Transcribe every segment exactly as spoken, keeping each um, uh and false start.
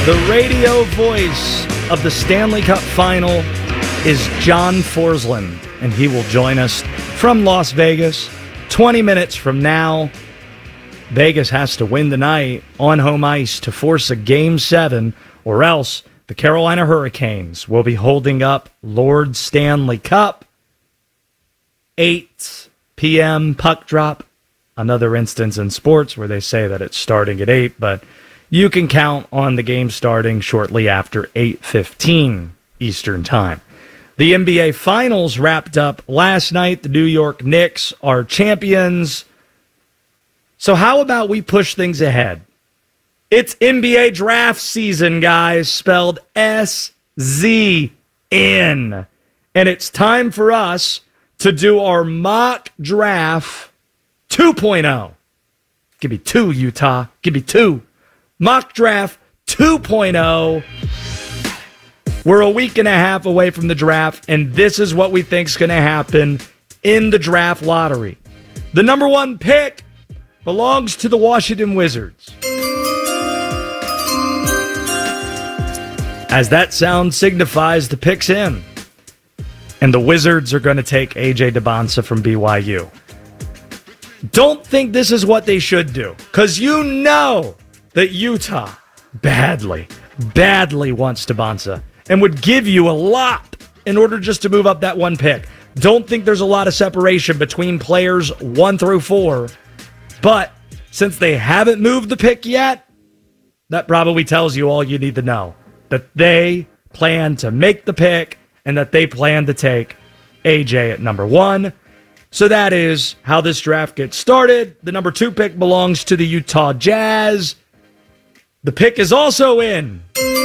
The radio voice of the Stanley Cup Final is John Forsland, and he will join us from Las Vegas twenty minutes from now. Vegas has to win tonight on home ice to force a Game seven, or else the Carolina Hurricanes will be holding up Lord Stanley Cup. eight p.m. puck drop. Another instance in sports where they say that it's starting at eight, but you can count on the game starting shortly after eight fifteen Eastern Time. The N B A Finals wrapped up last night. The New York Knicks are champions. So how about we push things ahead? It's N B A draft season, guys, spelled S Z N. And it's time for us to do our mock draft two point oh. Give me two, Utah. Give me two. Mock draft two point oh. We're a week and a half away from the draft, and this is what we think is going to happen in the draft lottery. The number one pick belongs to the Washington Wizards. As that sound signifies, the pick's in. And the Wizards are going to take A J Dybantsa from B Y U. Don't think this is what they should do, because you know that Utah badly, badly wants Dybantsa and would give you a lot in order just to move up that one pick. Don't think there's a lot of separation between players one through four, but since they haven't moved the pick yet, that probably tells you all you need to know, that they plan to make the pick and that they plan to take A J at number one. So that is how this draft gets started. The number two pick belongs to the Utah Jazz. The pick is also in.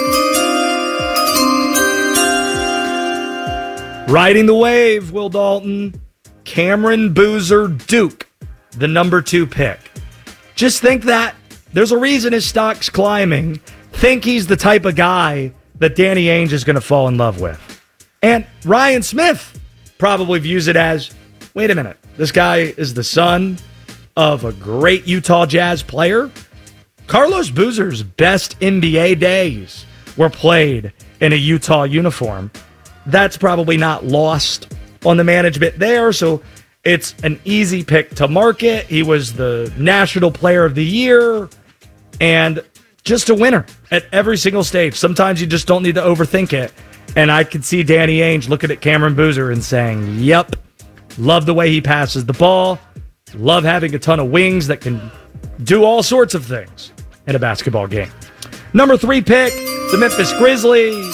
Riding the wave, Will Dalton. Cameron Boozer Duke, the number two pick. Just think that. There's a reason his stock's climbing. Think he's the type of guy that Danny Ainge is going to fall in love with. And Ryan Smith probably views it as, wait a minute, this guy is the son of a great Utah Jazz player. Carlos Boozer's best N B A days were played in a Utah uniform. That's probably not lost on the management there, so it's an easy pick to market. He was the National Player of the Year and just a winner at every single stage. Sometimes you just don't need to overthink it. And I could see Danny Ainge looking at Cameron Boozer and saying, yep, love the way he passes the ball, love having a ton of wings that can do all sorts of things in a basketball game. Number three pick, the Memphis Grizzlies.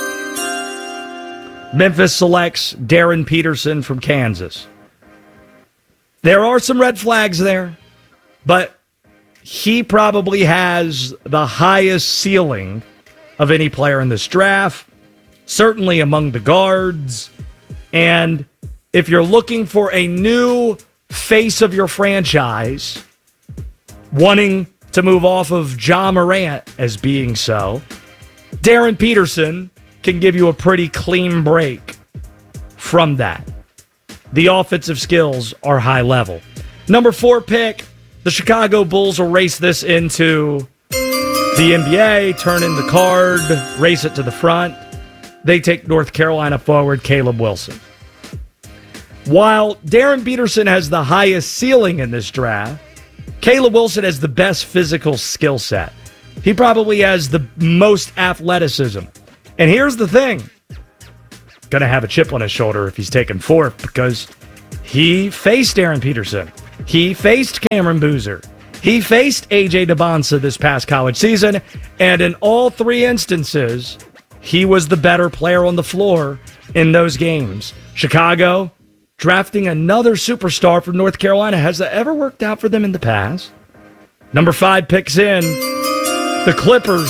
Memphis selects Darren Peterson from Kansas. There are some red flags there, but he probably has the highest ceiling of any player in this draft, certainly among the guards. And if you're looking for a new face of your franchise, wanting to move off of Ja Morant as being so, Darren Peterson can give you a pretty clean break from that. The offensive skills are high level. Number four pick, the Chicago Bulls will race this into the N B A, turn in the card, race it to the front. They take North Carolina forward Caleb Wilson. While Darren Peterson has the highest ceiling in this draft, Caleb Wilson has the best physical skill set. He probably has the most athleticism. And here's the thing. Going to have a chip on his shoulder if he's taken fourth because he faced Darren Peterson. He faced Cameron Boozer. He faced A J Dybantsa this past college season. And in all three instances, he was the better player on the floor in those games. Chicago drafting another superstar from North Carolina. Has that ever worked out for them in the past? Number five picks in. The Clippers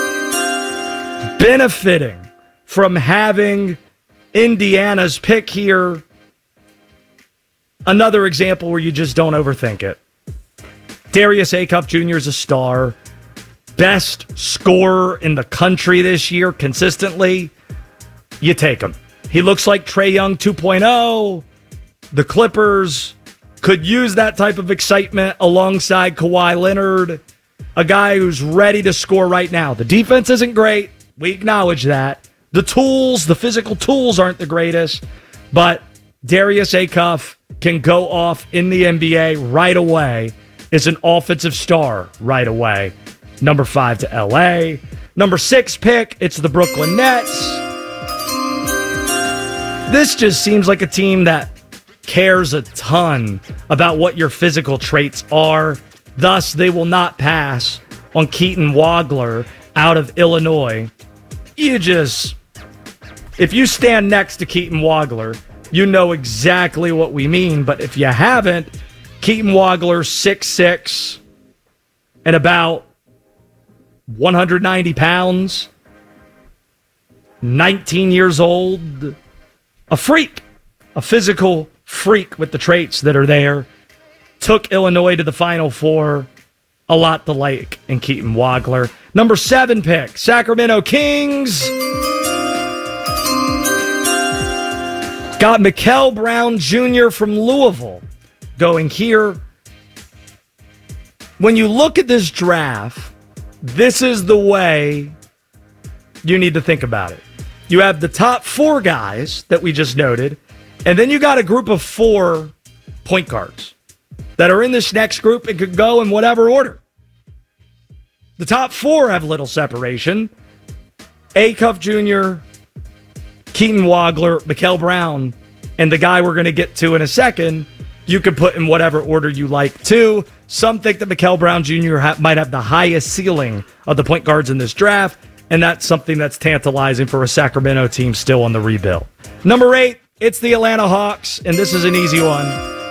benefiting from having Indiana's pick here. Another example where you just don't overthink it. Darius Acuff Junior is a star. Best scorer in the country this year consistently. You take him. He looks like Trae Young two point oh. The Clippers could use that type of excitement alongside Kawhi Leonard. a guy who's ready to score right now. The defense isn't great. We acknowledge that. The tools, the physical tools aren't the greatest, but Darius Acuff can go off in the N B A right away. Is an offensive star right away. Number five to L A. Number six pick, it's the Brooklyn Nets. This just seems like a team that cares a ton about what your physical traits are. Thus, they will not pass on Keaton Wagler out of Illinois. You just, if you stand next to Keaton Wagler, you know exactly what we mean. But if you haven't, Keaton Wagler, six six and about one hundred ninety pounds, nineteen years old, a freak, a physical freak with the traits that are there. Took Illinois to the Final Four. A lot to like in Keaton Wagler. Number seven pick, Sacramento Kings. Got Mikel Brown Junior from Louisville going here. When you look at this draft, this is the way you need to think about it. You have the top four guys that we just noted, and then you got a group of four point guards that are in this next group and could go in whatever order. The top four have little separation. Acuff Junior, Keaton Wagler, Mikel Brown, and the guy we're going to get to in a second, you can put in whatever order you like too. Some think that Mikel Brown Junior ha- might have the highest ceiling of the point guards in this draft, and that's something that's tantalizing for a Sacramento team still on the rebuild. Number eight, it's the Atlanta Hawks, and this is an easy one.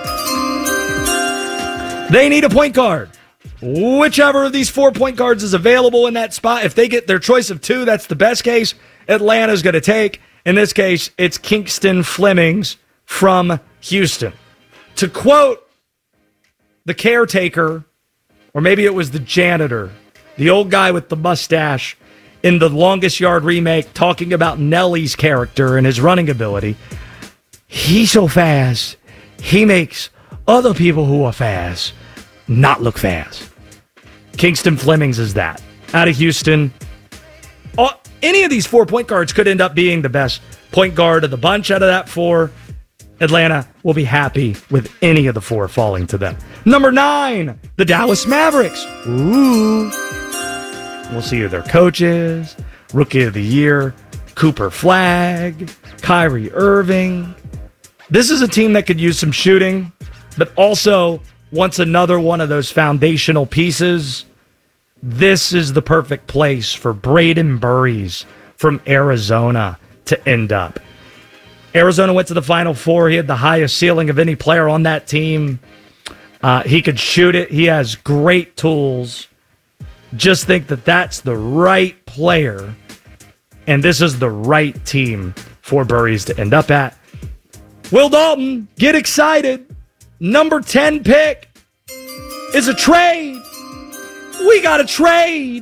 They need a point guard. Whichever of these four point guards is available in that spot, if they get their choice of two, that's the best case Atlanta's going to take. In this case, it's Kingston Flemings from Houston. To quote the caretaker, or maybe it was the janitor, the old guy with the mustache in the Longest Yard remake, talking about Nelly's character and his running ability, he's so fast, he makes other people who are fast not look fast. Kingston Flemings is that. Out of Houston. Oh, any of these four point guards could end up being the best point guard of the bunch out of that four. Atlanta will be happy with any of the four falling to them. Number nine, the Dallas Mavericks. Ooh. We'll see who their coach is. Rookie of the Year, Cooper Flagg, Kyrie Irving. This is a team that could use some shooting, but also wants another one of those foundational pieces. This is the perfect place for Braden Burries from Arizona to end up. Arizona went to the Final Four. He had the highest ceiling of any player on that team. Uh, he could shoot it. He has great tools. Just think that that's the right player, and this is the right team for Burries to end up at. Will Dalton, get excited. Number ten pick is a trade. We got a trade.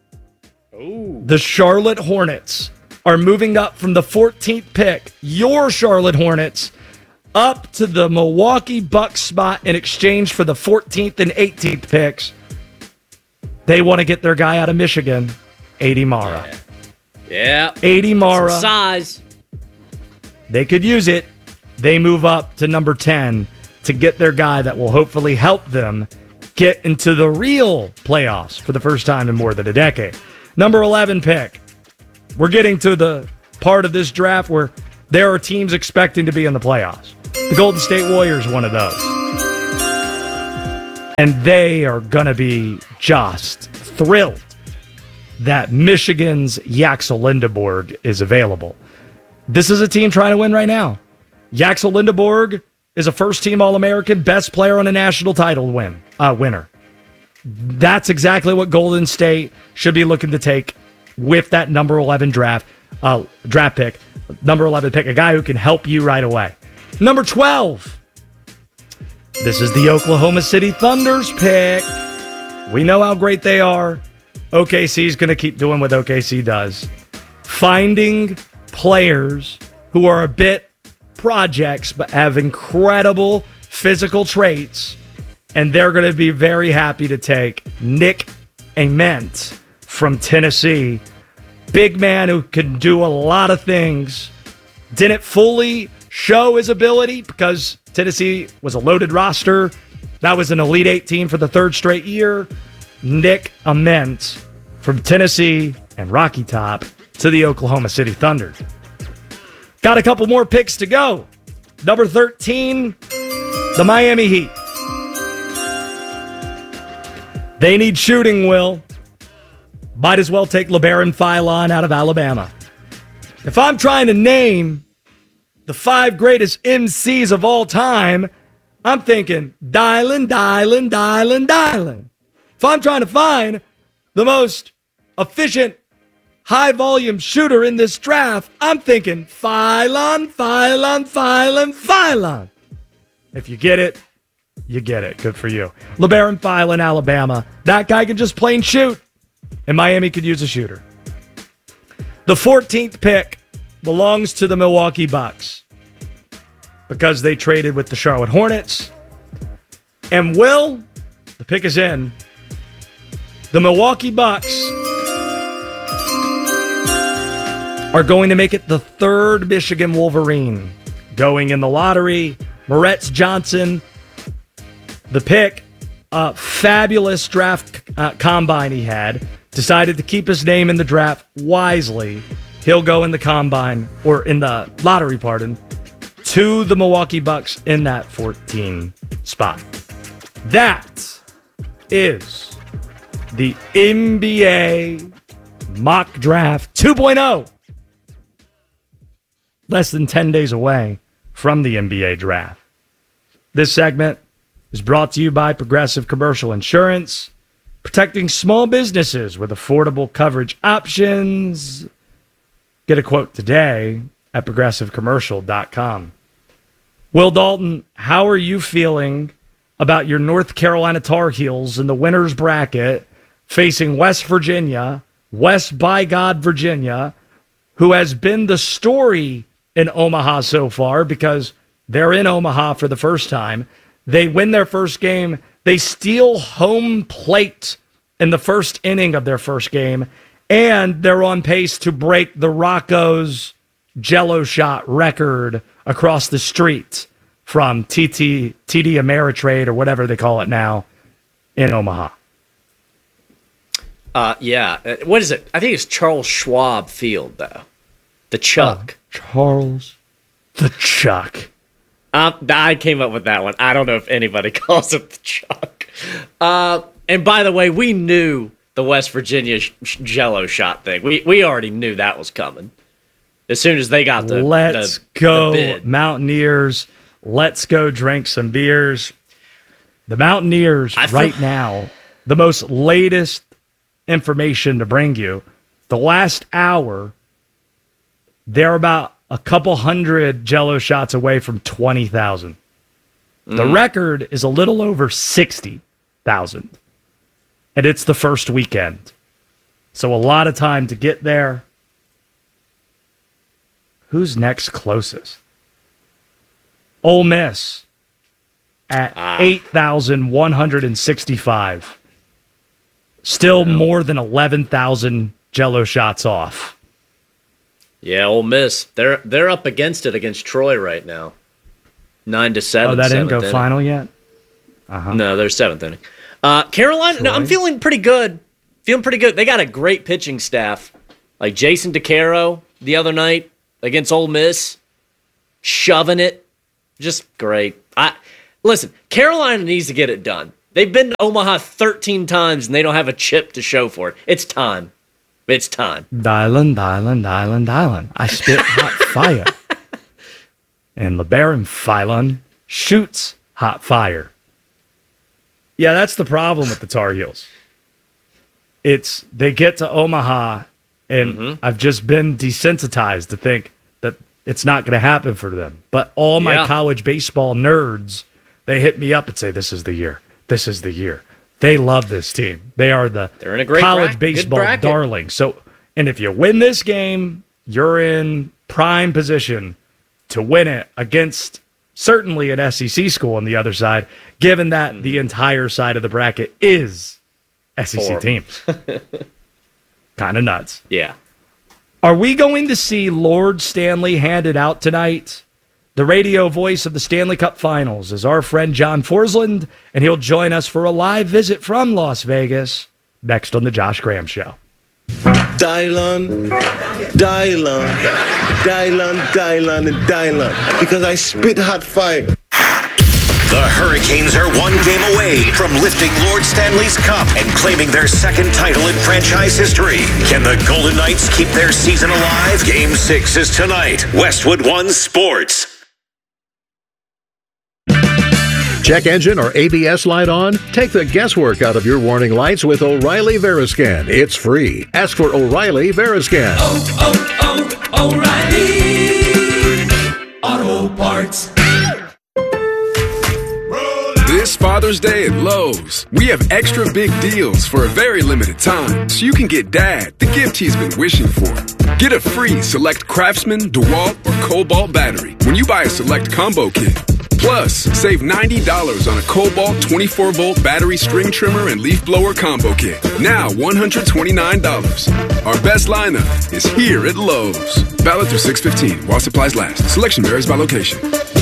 Ooh. The Charlotte Hornets are moving up from the fourteenth pick, your Charlotte Hornets, up to the Milwaukee Bucks spot in exchange for the fourteenth and eighteenth picks. They want to get their guy out of Michigan, Adi Mara. Yeah. Adi Mara. Some size. They could use it. They move up to number ten to get their guy that will hopefully help them get into the real playoffs for the first time in more than a decade. Number eleven pick. We're getting to the part of this draft where there are teams expecting to be in the playoffs. The Golden State Warriors, one of those. And they are going to be just thrilled that Michigan's Yaxel Lindeborg is available. This is a team trying to win right now. Yaxel Lindeborg is a first-team All-American, best player on a national title win uh, winner. That's exactly what Golden State should be looking to take with that number eleven draft uh, draft pick. Number eleven pick, a guy who can help you right away. Number twelve. This is the Oklahoma City Thunder's pick. We know how great they are. O K C is going to keep doing what O K C does. Finding players who are a bit projects but have incredible physical traits, and they're going to be very happy to take Nick Ament from Tennessee. Big man who can do a lot of things. Didn't fully show his ability because Tennessee was a loaded roster. That was an Elite Eight team for the third straight year. Nick Ament from Tennessee and Rocky Top to the Oklahoma City Thunder. Got a couple more picks to go. Number thirteen, the Miami Heat. They need shooting, Will. Might as well take LeBaron Philon out of Alabama. If I'm trying to name the five greatest M Cs of all time, I'm thinking dialing, dialing, dialing, dialing. If I'm trying to find the most efficient, high-volume shooter in this draft, I'm thinking Philon, Philon, Philon, Philon. If you get it, you get it. Good for you. LeBaron Philon, Alabama. That guy can just plain shoot, and Miami could use a shooter. The fourteenth pick belongs to the Milwaukee Bucks because they traded with the Charlotte Hornets. And Will, the pick is in. The Milwaukee Bucks are going to make it the third Michigan Wolverine going in the lottery. Moretz Johnson, the pick, a fabulous draft uh, combine he had, decided to keep his name in the draft wisely. He'll go in the combine, or in the lottery, pardon, to the Milwaukee Bucks in that fourteen spot. That is the N B A Mock Draft two point oh. Less than ten days away from the N B A Draft. This segment is brought to you by Progressive Commercial Insurance, protecting small businesses with affordable coverage options. Get a quote today at progressive commercial dot com. Will Dalton, how are you feeling about your North Carolina Tar Heels in the winner's bracket facing West Virginia, West by God Virginia, who has been the story in Omaha so far because they're in Omaha for the first time. They win their first game. They steal home plate in the first inning of their first game, and they're on pace to break the Rocco's Jello shot record across the street from T T, T D Ameritrade or whatever they call it now in Omaha. Uh, yeah. Uh, What is it? I think it's Charles Schwab Field, though. The Chuck. Oh, Charles the Chuck. Uh, I came up with that one. I don't know if anybody calls it the Chuck. Uh, and by the way, we knew the West Virginia sh- sh- Jello shot thing. We we already knew that was coming. As soon as they got the Let's the, go, the bid. Mountaineers. Let's go drink some beers. The Mountaineers I feel- right now, the most latest information to bring you, the last hour, they're about a couple hundred Jello shots away from twenty thousand. The record is a little over sixty thousand. And it's the first weekend. So a lot of time to get there. Who's next closest? Ole Miss at Ah. eight thousand one hundred sixty-five. Still more than eleven thousand Jello shots off. Yeah, Ole Miss. They're they're up against it against Troy right now. Nine to seven. Oh, that didn't go seventh inning. final yet? Uh-huh. No, they're seventh inning. Uh, Carolina. No, I'm Troy? feeling pretty good. Feeling pretty good. They got a great pitching staff. Like Jason DeCaro the other night against Ole Miss, shoving it, just great. I listen. Carolina needs to get it done. They've been to Omaha thirteen times and they don't have a chip to show for it. It's time. It's time. Dialing, dialing, dialing, dialing. I spit hot fire. And LeBaron Philon shoots hot fire. Yeah, that's the problem with the Tar Heels. It's they get to Omaha, and Mm-hmm. I've just been desensitized to think that it's not going to happen for them. But all my Yeah. college baseball nerds, they hit me up and say, this is the year. This is the year. They love this team. They are the They're in a great college bracket- good baseball bracket. darling. So, and if you win this game, you're in prime position to win it against certainly an S E C school on the other side, given that the entire side of the bracket is S E C teams. Kind of nuts. Yeah. Are we going to see Lord Stanley handed out tonight? The radio voice of the Stanley Cup Finals is our friend John Forsland, and he'll join us for a live visit from Las Vegas next on the Josh Graham Show. Dylon, Dylon, Dylon, Dylon, and Dylon, because I spit hot fire. The Hurricanes are one game away from lifting Lord Stanley's Cup and claiming their second title in franchise history. Can the Golden Knights keep their season alive? Game six is tonight. Westwood One Sports. Check engine or A B S light on? Take the guesswork out of your warning lights with O'Reilly Veriscan. It's free. Ask for O'Reilly Veriscan. Oh, oh, oh, O'Reilly Auto Parts. This Father's Day at Lowe's, we have extra big deals for a very limited time, so you can get Dad the gift he's been wishing for. Get a free Select Craftsman, DeWalt, or Cobalt battery when you buy a Select Combo Kit. Plus, save ninety dollars on a Cobalt twenty-four volt battery string trimmer and leaf blower combo kit. Now one hundred twenty-nine dollars. Our best lineup is here at Lowe's. Valid through six fifteen while supplies last. Selection varies by location.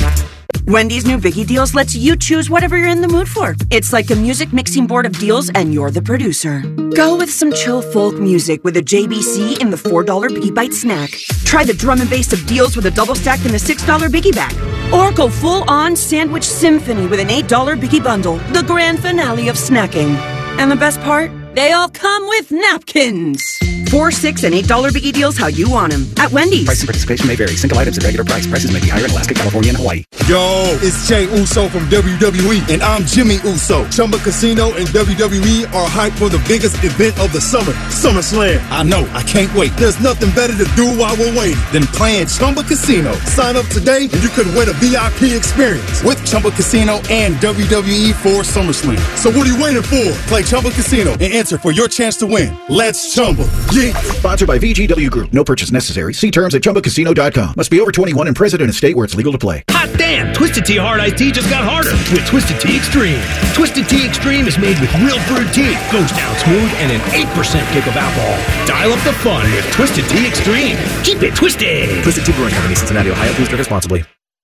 Wendy's new Biggie Deals lets you choose whatever you're in the mood for. It's like a music mixing board of deals, and you're the producer. Go with some chill folk music with a J B C in the four dollar Biggie Bite snack. Try the drum and bass of deals with a double stack in the six dollar Biggie Bag. Or go full-on sandwich symphony with an eight dollar Biggie Bundle, the grand finale of snacking. And the best part? They all come with napkins. Four, six, and eight dollar Biggie Deals how you want them at Wendy's. Price and participation may vary. Single items at regular price. Prices may be higher in Alaska, California, and Hawaii. Yo, it's Jay Uso from W W E, and I'm Jimmy Uso. Chumba Casino and W W E are hyped for the biggest event of the summer, SummerSlam. I know, I can't wait. There's nothing better to do while we're waiting than playing Chumba Casino. Sign up today, and you could win a V I P experience with Chumba Casino and W W E for SummerSlam. So what are you waiting for? Play Chumba Casino and enter for your chance to win. Let's Chumba. Yeah. Sponsored by V G W Group. No purchase necessary. See terms at chumba casino dot com. Must be over twenty-one and present in a state where it's legal to play. Hot damn! Twisted Tea Hard Iced Tea just got harder with Twisted Tea Extreme. Twisted Tea Extreme is made with real brewed tea, goes down smooth, and an eight percent kick of alcohol. Dial up the fun with Twisted Tea Extreme. Keep it twisted. Twisted Tea Brewing Company, Cincinnati, Ohio. Please drink responsibly.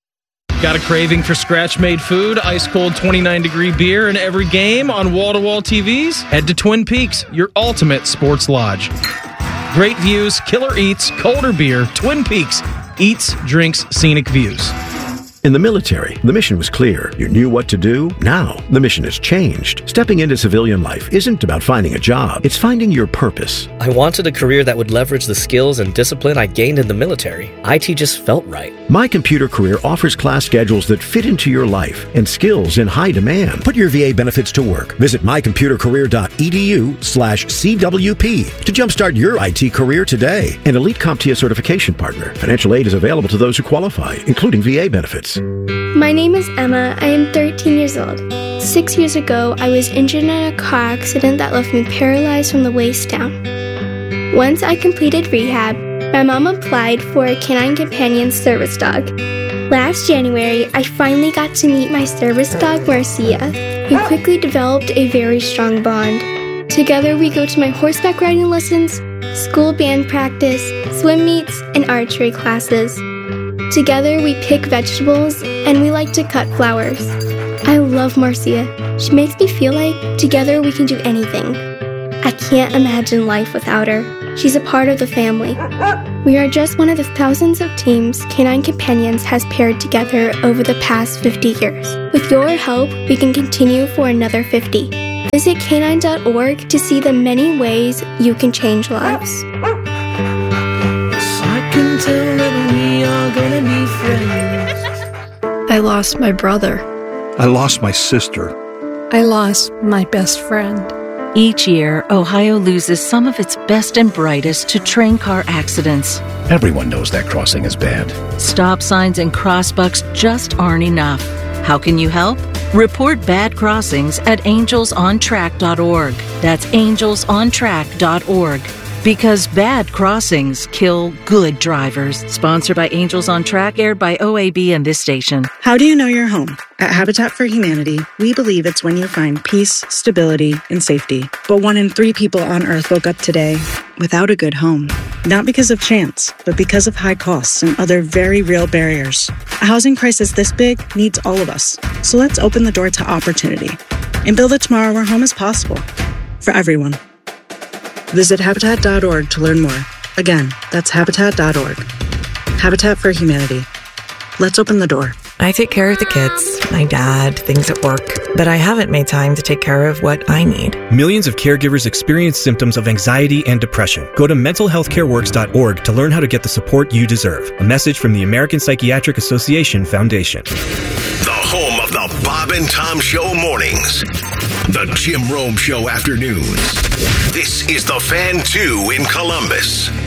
Got a craving for scratch-made food, ice-cold twenty-nine degree beer in every game on wall-to-wall T Vs? Head to Twin Peaks, your ultimate sports lodge. Great views, killer eats, colder beer, Twin Peaks. Eats, drinks, scenic views. In the military, the mission was clear. You knew what to do. Now, the mission has changed. Stepping into civilian life isn't about finding a job. It's finding your purpose. I wanted a career that would leverage the skills and discipline I gained in the military. I T just felt right. My Computer Career offers class schedules that fit into your life and skills in high demand. Put your V A benefits to work. Visit my computer career dot e d u slash C W P to jumpstart your I T career today. An elite CompTIA certification partner. Financial aid is available to those who qualify, including V A benefits. My name is Emma. I am thirteen years old. Six years ago, I was injured in a car accident that left me paralyzed from the waist down. Once I completed rehab, my mom applied for a Canine Companion service dog. Last January, I finally got to meet my service dog, Marcia. We quickly developed a very strong bond. Together, we go to my horseback riding lessons, school band practice, swim meets, and archery classes. Together, we pick vegetables, and we like to cut flowers. I love Marcia. She makes me feel like together we can do anything. I can't imagine life without her. She's a part of the family. We are just one of the thousands of teams Canine Companions has paired together over the past fifty years. With your help, we can continue for another fifty. Visit canine dot org to see the many ways you can change lives. I can tell that we are gonna be friends. I lost my brother. I lost my sister. I lost my best friend. Each year, Ohio loses some of its best and brightest to train car accidents. Everyone knows that crossing is bad. Stop signs and crossbucks just aren't enough. How can you help? Report bad crossings at angels on track dot org. That's angels on track dot org. Because bad crossings kill good drivers. Sponsored by Angels on Track, aired by O A B and this station. How do you know you're home? At Habitat for Humanity, we believe it's when you find peace, stability, and safety. But one in three people on Earth woke up today without a good home. Not because of chance, but because of high costs and other very real barriers. A housing crisis this big needs all of us. So let's open the door to opportunity and build a tomorrow where home is possible for everyone. Visit Habitat dot org to learn more. Again, that's Habitat dot org. Habitat for Humanity. Let's open the door. I take care of the kids, my dad, things at work, but I haven't made time to take care of what I need. Millions of caregivers experience symptoms of anxiety and depression. Go to mental health care works dot org to learn how to get the support you deserve. A message from the American Psychiatric Association Foundation. The home of the Bob and Tom Show mornings. The Jim Rome Show afternoons. This is the Fan two in Columbus.